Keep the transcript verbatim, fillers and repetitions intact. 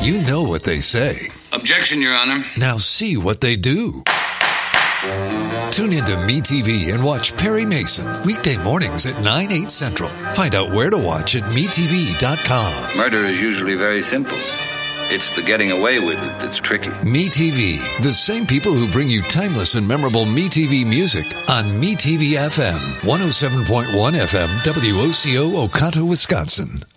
You know what they say. Objection, Your Honor. Now see what they do. Tune into MeTV and watch Perry Mason weekday mornings at nine, eight Central. Find out where to watch at me T V dot com. Murder is usually very simple. It's the getting away with it that's tricky. MeTV, the same people who bring you timeless and memorable MeTV music on MeTV F M, one oh seven point one F M, W O C O, Oconto, Wisconsin.